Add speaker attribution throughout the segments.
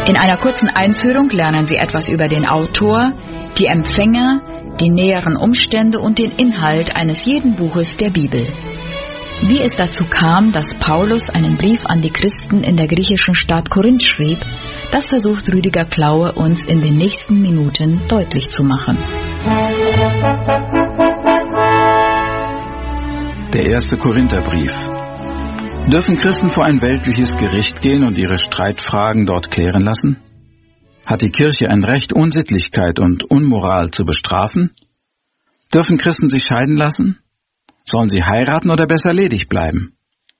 Speaker 1: In einer kurzen Einführung lernen Sie etwas über den Autor, die Empfänger, die näheren Umstände und den Inhalt eines jeden Buches der Bibel. Wie es dazu kam, dass Paulus einen Brief an die Christen in der griechischen Stadt Korinth schrieb, das versucht Rüdiger Klaue uns in den nächsten Minuten deutlich zu machen.
Speaker 2: Der erste Korintherbrief. Dürfen Christen vor ein weltliches Gericht gehen und ihre Streitfragen dort klären lassen? Hat die Kirche ein Recht, Unsittlichkeit und Unmoral zu bestrafen? Dürfen Christen sich scheiden lassen? Sollen sie heiraten oder besser ledig bleiben?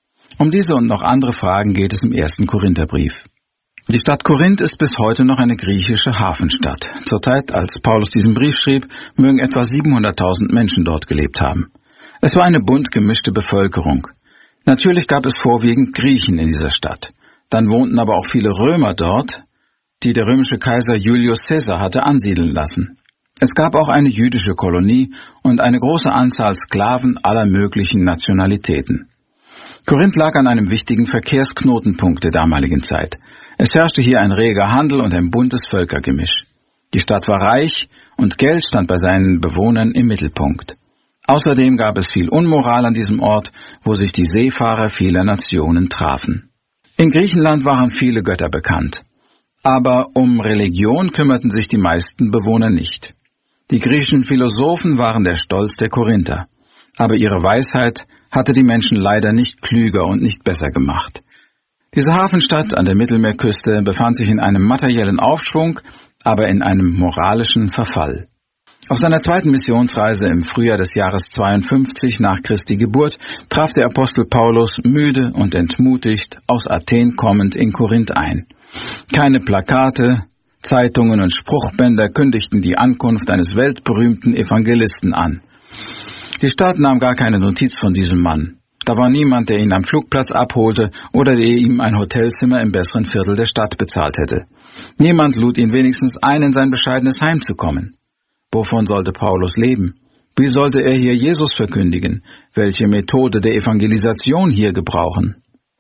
Speaker 2: Um diese und noch andere Fragen geht es im ersten Korintherbrief. Die Stadt Korinth ist bis heute noch eine griechische Hafenstadt. Zur Zeit, als Paulus diesen Brief schrieb, mögen etwa 700.000 Menschen dort gelebt haben. Es war eine bunt gemischte Bevölkerung. Natürlich gab es vorwiegend Griechen in dieser Stadt. Dann wohnten aber auch viele Römer dort, die der römische Kaiser Julius Caesar hatte ansiedeln lassen. Es gab auch eine jüdische Kolonie und eine große Anzahl Sklaven aller möglichen Nationalitäten. Korinth lag an einem wichtigen Verkehrsknotenpunkt der damaligen Zeit. Es herrschte hier ein reger Handel und ein buntes Völkergemisch. Die Stadt war reich und Geld stand bei seinen Bewohnern im Mittelpunkt. Außerdem gab es viel Unmoral an diesem Ort, wo sich die Seefahrer vieler Nationen trafen. In Griechenland waren viele Götter bekannt. Aber um Religion kümmerten sich die meisten Bewohner nicht. Die griechischen Philosophen waren der Stolz der Korinther. Aber ihre Weisheit hatte die Menschen leider nicht klüger und nicht besser gemacht. Diese Hafenstadt an der Mittelmeerküste befand sich in einem materiellen Aufschwung, aber in einem moralischen Verfall. Auf seiner zweiten Missionsreise im Frühjahr des Jahres 52 nach Christi Geburt traf der Apostel Paulus müde und entmutigt aus Athen kommend in Korinth ein. Keine Plakate, Zeitungen und Spruchbänder kündigten die Ankunft eines weltberühmten Evangelisten an. Die Stadt nahm gar keine Notiz von diesem Mann. Da war niemand, der ihn am Flugplatz abholte oder der ihm ein Hotelzimmer im besseren Viertel der Stadt bezahlt hätte. Niemand lud ihn wenigstens ein, in sein bescheidenes Heim zu kommen. Wovon sollte Paulus leben? Wie sollte er hier Jesus verkündigen? Welche Methode der Evangelisation hier gebrauchen?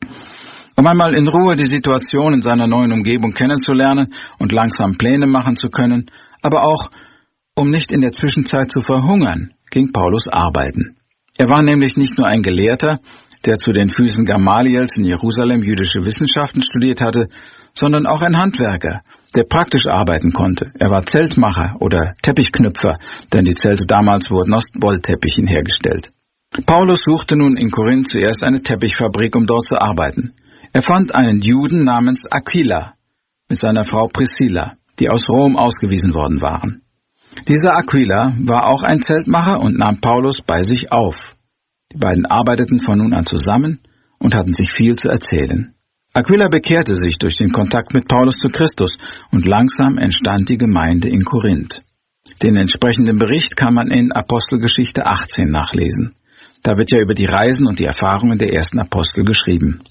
Speaker 2: Um einmal in Ruhe die Situation in seiner neuen Umgebung kennenzulernen und langsam Pläne machen zu können, aber auch, um nicht in der Zwischenzeit zu verhungern, ging Paulus arbeiten. Er war nämlich nicht nur ein Gelehrter, der zu den Füßen Gamaliels in Jerusalem jüdische Wissenschaften studiert hatte, sondern auch ein Handwerker, der praktisch arbeiten konnte. Er war Zeltmacher oder Teppichknüpfer, denn die Zelte damals wurden aus Wollteppichen hergestellt. Paulus suchte nun in Korinth zuerst eine Teppichfabrik, um dort zu arbeiten. Er fand einen Juden namens Aquila mit seiner Frau Priscilla, die aus Rom ausgewiesen worden waren. Dieser Aquila war auch ein Zeltmacher und nahm Paulus bei sich auf. Die beiden arbeiteten von nun an zusammen und hatten sich viel zu erzählen. Aquila bekehrte sich durch den Kontakt mit Paulus zu Christus und langsam entstand die Gemeinde in Korinth. Den entsprechenden Bericht kann man in Apostelgeschichte 18 nachlesen. Da wird ja über die Reisen und die Erfahrungen der ersten Apostel geschrieben.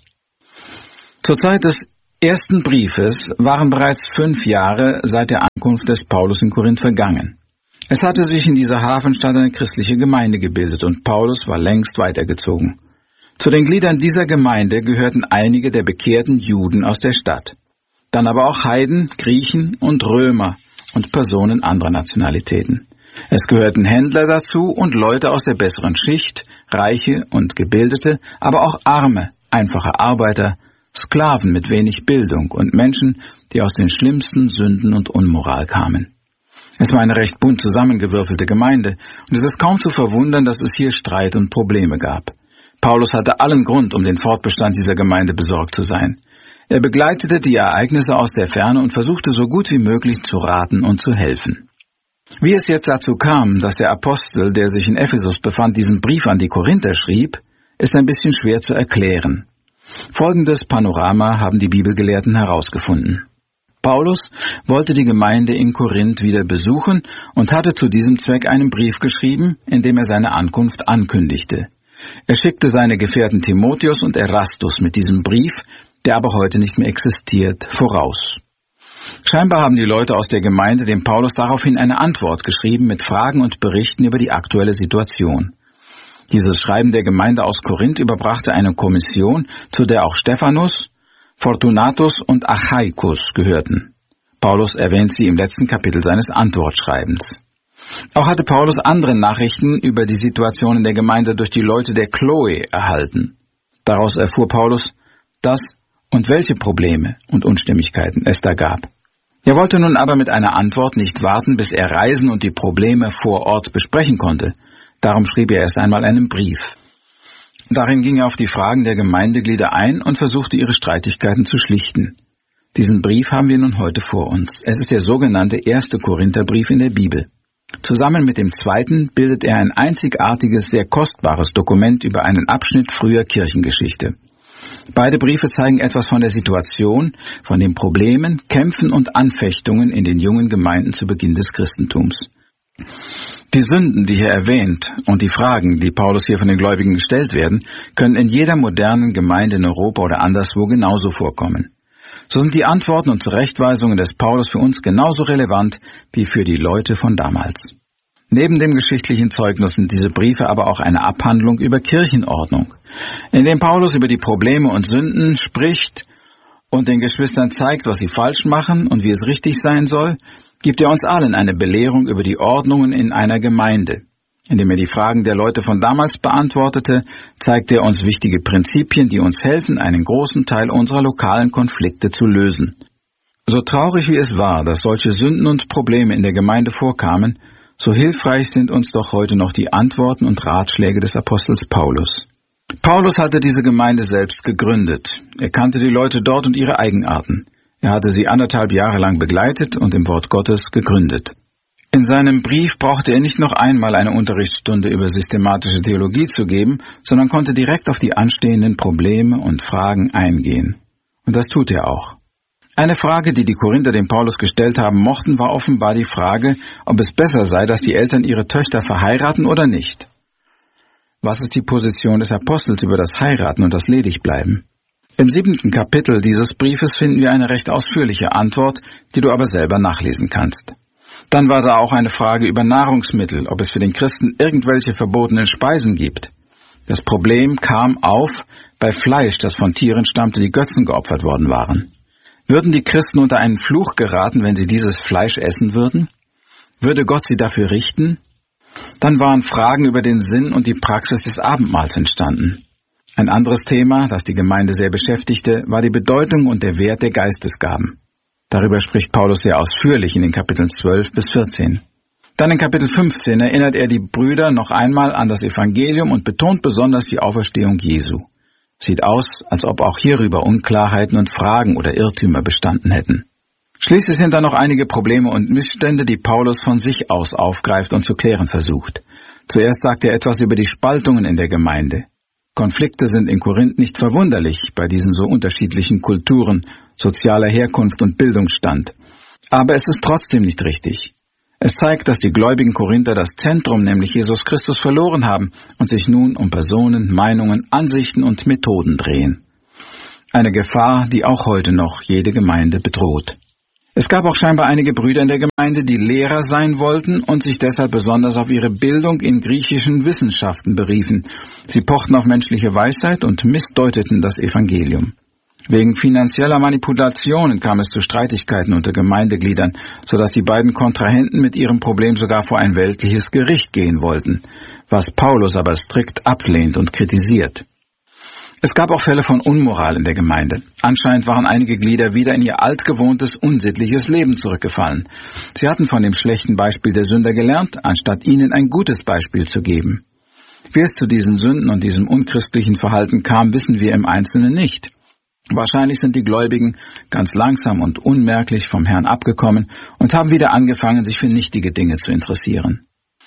Speaker 2: Zur Zeit des ersten Briefes waren bereits 5 Jahre seit der Ankunft des Paulus in Korinth vergangen. Es hatte sich in dieser Hafenstadt eine christliche Gemeinde gebildet und Paulus war längst weitergezogen. Zu den Gliedern dieser Gemeinde gehörten einige der bekehrten Juden aus der Stadt. Dann aber auch Heiden, Griechen und Römer und Personen anderer Nationalitäten. Es gehörten Händler dazu und Leute aus der besseren Schicht, Reiche und Gebildete, aber auch Arme, einfache Arbeiter, Sklaven mit wenig Bildung und Menschen, die aus den schlimmsten Sünden und Unmoral kamen. Es war eine recht bunt zusammengewürfelte Gemeinde und es ist kaum zu verwundern, dass es hier Streit und Probleme gab. Paulus hatte allen Grund, um den Fortbestand dieser Gemeinde besorgt zu sein. Er begleitete die Ereignisse aus der Ferne und versuchte so gut wie möglich zu raten und zu helfen. Wie es jetzt dazu kam, dass der Apostel, der sich in Ephesus befand, diesen Brief an die Korinther schrieb, ist ein bisschen schwer zu erklären. Folgendes Panorama haben die Bibelgelehrten herausgefunden. Paulus wollte die Gemeinde in Korinth wieder besuchen und hatte zu diesem Zweck einen Brief geschrieben, in dem er seine Ankunft ankündigte. Er schickte seine Gefährten Timotheus und Erastus mit diesem Brief, der aber heute nicht mehr existiert, voraus. Scheinbar haben die Leute aus der Gemeinde dem Paulus daraufhin eine Antwort geschrieben mit Fragen und Berichten über die aktuelle Situation. Dieses Schreiben der Gemeinde aus Korinth überbrachte eine Kommission, zu der auch Stephanus, Fortunatus und Achaicus gehörten. Paulus erwähnt sie im letzten Kapitel seines Antwortschreibens. Auch hatte Paulus andere Nachrichten über die Situation in der Gemeinde durch die Leute der Chloe erhalten. Daraus erfuhr Paulus, dass und welche Probleme und Unstimmigkeiten es da gab. Er wollte nun aber mit einer Antwort nicht warten, bis er reisen und die Probleme vor Ort besprechen konnte. Darum schrieb er erst einmal einen Brief. Darin ging er auf die Fragen der Gemeindeglieder ein und versuchte, ihre Streitigkeiten zu schlichten. Diesen Brief haben wir nun heute vor uns. Es ist der sogenannte 1. Korintherbrief in der Bibel. Zusammen mit dem 2. bildet er ein einzigartiges, sehr kostbares Dokument über einen Abschnitt früher Kirchengeschichte. Beide Briefe zeigen etwas von der Situation, von den Problemen, Kämpfen und Anfechtungen in den jungen Gemeinden zu Beginn des Christentums. Die Sünden, die hier erwähnt, und die Fragen, die Paulus hier von den Gläubigen gestellt werden, können in jeder modernen Gemeinde in Europa oder anderswo genauso vorkommen. So sind die Antworten und Zurechtweisungen des Paulus für uns genauso relevant wie für die Leute von damals. Neben dem geschichtlichen Zeugnis sind diese Briefe aber auch eine Abhandlung über Kirchenordnung, in dem Paulus über die Probleme und Sünden spricht und den Geschwistern zeigt, was sie falsch machen und wie es richtig sein soll, gibt er uns allen eine Belehrung über die Ordnungen in einer Gemeinde. Indem er die Fragen der Leute von damals beantwortete, zeigt er uns wichtige Prinzipien, die uns helfen, einen großen Teil unserer lokalen Konflikte zu lösen. So traurig wie es war, dass solche Sünden und Probleme in der Gemeinde vorkamen, so hilfreich sind uns doch heute noch die Antworten und Ratschläge des Apostels Paulus. Paulus hatte diese Gemeinde selbst gegründet. Er kannte die Leute dort und ihre Eigenarten. Er hatte sie 1,5 Jahre lang begleitet und im Wort Gottes gegründet. In seinem Brief brauchte er nicht noch einmal eine Unterrichtsstunde über systematische Theologie zu geben, sondern konnte direkt auf die anstehenden Probleme und Fragen eingehen. Und das tut er auch. Eine Frage, die die Korinther dem Paulus gestellt haben mochten, war offenbar die Frage, ob es besser sei, dass die Eltern ihre Töchter verheiraten oder nicht. Was ist die Position des Apostels über das Heiraten und das Ledigbleiben? Im 7. Kapitel dieses Briefes finden wir eine recht ausführliche Antwort, die du aber selber nachlesen kannst. Dann war da auch eine Frage über Nahrungsmittel, ob es für den Christen irgendwelche verbotenen Speisen gibt. Das Problem kam auf bei Fleisch, das von Tieren stammte, die Götzen geopfert worden waren. Würden die Christen unter einen Fluch geraten, wenn sie dieses Fleisch essen würden? Würde Gott sie dafür richten? Dann waren Fragen über den Sinn und die Praxis des Abendmahls entstanden. Ein anderes Thema, das die Gemeinde sehr beschäftigte, war die Bedeutung und der Wert der Geistesgaben. Darüber spricht Paulus sehr ausführlich in den Kapiteln 12 bis 14. Dann in Kapitel 15 erinnert er die Brüder noch einmal an das Evangelium und betont besonders die Auferstehung Jesu. Sieht aus, als ob auch hierüber Unklarheiten und Fragen oder Irrtümer bestanden hätten. Schließlich sind da noch einige Probleme und Missstände, die Paulus von sich aus aufgreift und zu klären versucht. Zuerst sagt er etwas über die Spaltungen in der Gemeinde. Konflikte sind in Korinth nicht verwunderlich bei diesen so unterschiedlichen Kulturen, sozialer Herkunft und Bildungsstand. Aber es ist trotzdem nicht richtig. Es zeigt, dass die gläubigen Korinther das Zentrum, nämlich Jesus Christus, verloren haben und sich nun um Personen, Meinungen, Ansichten und Methoden drehen. Eine Gefahr, die auch heute noch jede Gemeinde bedroht. Es gab auch scheinbar einige Brüder in der Gemeinde, die Lehrer sein wollten und sich deshalb besonders auf ihre Bildung in griechischen Wissenschaften beriefen. Sie pochten auf menschliche Weisheit und missdeuteten das Evangelium. Wegen finanzieller Manipulationen kam es zu Streitigkeiten unter Gemeindegliedern, sodass die beiden Kontrahenten mit ihrem Problem sogar vor ein weltliches Gericht gehen wollten, was Paulus aber strikt ablehnt und kritisiert. Es gab auch Fälle von Unmoral in der Gemeinde. Anscheinend waren einige Glieder wieder in ihr altgewohntes, unsittliches Leben zurückgefallen. Sie hatten von dem schlechten Beispiel der Sünder gelernt, anstatt ihnen ein gutes Beispiel zu geben. Wie es zu diesen Sünden und diesem unchristlichen Verhalten kam, wissen wir im Einzelnen nicht. Wahrscheinlich sind die Gläubigen ganz langsam und unmerklich vom Herrn abgekommen und haben wieder angefangen, sich für nichtige Dinge zu interessieren.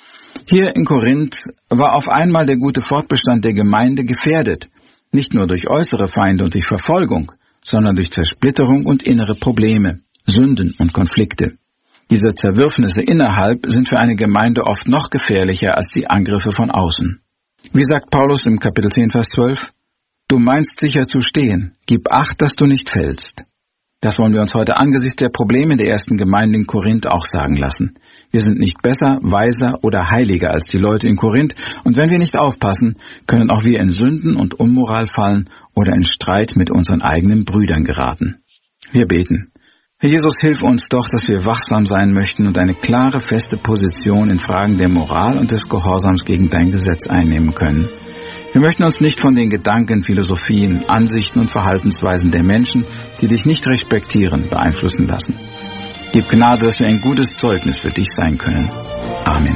Speaker 2: Hier in Korinth war auf einmal der gute Fortbestand der Gemeinde gefährdet. Nicht nur durch äußere Feinde und durch Verfolgung, sondern durch Zersplitterung und innere Probleme, Sünden und Konflikte. Diese Zerwürfnisse innerhalb sind für eine Gemeinde oft noch gefährlicher als die Angriffe von außen. Wie sagt Paulus im Kapitel 10, Vers 12? Du meinst sicher zu stehen, gib Acht, dass du nicht fällst. Das wollen wir uns heute angesichts der Probleme der ersten Gemeinde in Korinth auch sagen lassen. Wir sind nicht besser, weiser oder heiliger als die Leute in Korinth, und wenn wir nicht aufpassen, können auch wir in Sünden und Unmoral fallen oder in Streit mit unseren eigenen Brüdern geraten. Wir beten. Herr Jesus, hilf uns doch, dass wir wachsam sein möchten und eine klare, feste Position in Fragen der Moral und des Gehorsams gegen dein Gesetz einnehmen können. Wir möchten uns nicht von den Gedanken, Philosophien, Ansichten und Verhaltensweisen der Menschen, die dich nicht respektieren, beeinflussen lassen. Gib Gnade, dass wir ein gutes Zeugnis für dich sein können. Amen.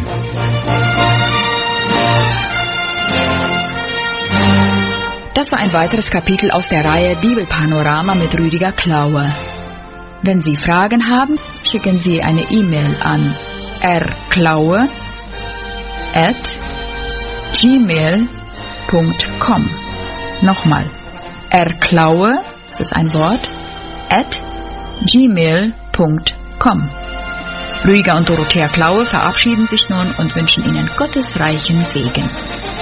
Speaker 1: Das war ein weiteres Kapitel aus der Reihe Bibelpanorama mit Rüdiger Klaue. Wenn Sie Fragen haben, schicken Sie eine E-Mail an rklaue@gmail.com. Nochmal, rklaue, das ist ein Wort, @gmail.com. Rüdiger und Dorothea Klaue verabschieden sich nun und wünschen Ihnen Gottes reichen Segen.